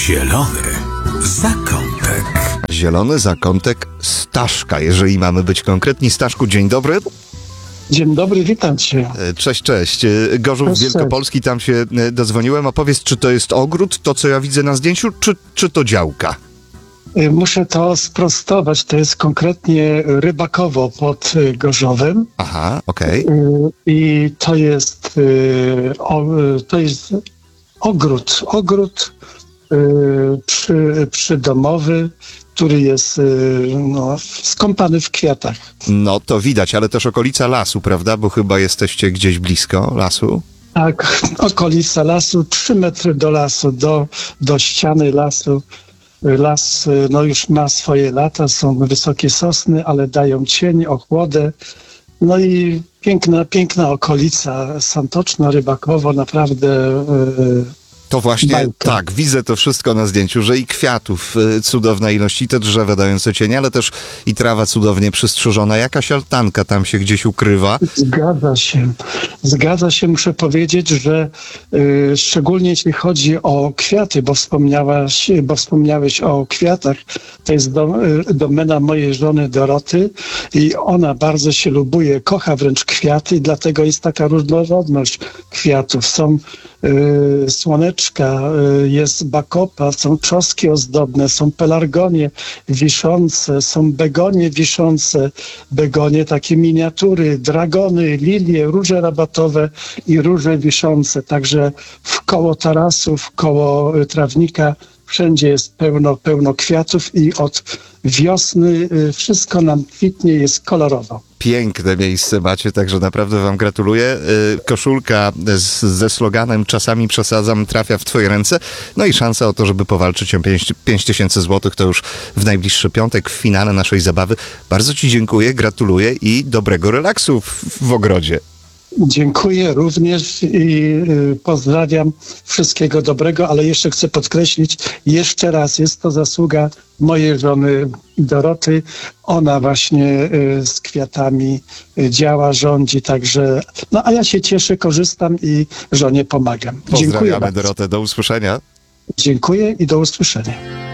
Zielony zakątek. Zielony zakątek Staszka, jeżeli mamy być konkretni. Staszku, dzień dobry. Dzień dobry, witam cię. Cześć, cześć. Gorzów Cześć. Wielkopolski, tam się dodzwoniłem. A powiedz, czy to jest ogród, to co ja widzę na zdjęciu, czy to działka? Muszę to sprostować. To jest konkretnie Rybakowo pod Gorzowem. Aha, okej. I to jest ogród przydomowy, który jest skąpany w kwiatach. No to widać, ale też okolica lasu, prawda? Bo chyba jesteście gdzieś blisko lasu. Tak, okolica lasu, 3 metry do lasu, do ściany lasu. Las już ma swoje lata, są wysokie sosny, ale dają cień, ochłodę. No i piękna okolica, Santoczno, Rybakowo, naprawdę To właśnie, bajka. tak, widzę to wszystko na zdjęciu, że i kwiatów cudowna ilość, i te drzewa dające cień, ale też i trawa cudownie przystrzyżona. Jakaś altanka tam się gdzieś ukrywa. Zgadza się, muszę powiedzieć, że szczególnie jeśli chodzi o kwiaty, bo wspomniałeś o kwiatach, to jest domena mojej żony Doroty i ona bardzo się lubuje, kocha wręcz kwiaty i dlatego jest taka różnorodność kwiatów. Są słoneczka, jest bakopa, są trzoski ozdobne, są pelargonie wiszące, są begonie wiszące, begonie takie miniatury, dragony, lilie, róże rabatowe i róże wiszące. Także wkoło tarasów, koło trawnika wszędzie jest pełno kwiatów i od wiosny wszystko nam kwitnie, jest kolorowo. Piękne miejsce macie, także naprawdę wam gratuluję. Koszulka ze sloganem "Czasami przesadzam" trafia w twoje ręce. No i szansa o to, żeby powalczyć o 5000 złotych, to już w najbliższy piątek w finale naszej zabawy. Bardzo ci dziękuję, gratuluję i dobrego relaksu w ogrodzie. Dziękuję również i pozdrawiam, wszystkiego dobrego, ale jeszcze chcę podkreślić, jeszcze raz, jest to zasługa mojej żony Doroty. Ona właśnie z kwiatami działa, rządzi, także, a ja się cieszę, korzystam i żonie pomagam. Dziękuję Pozdrawiamy bardzo. Dorotę, do usłyszenia. Dziękuję i do usłyszenia.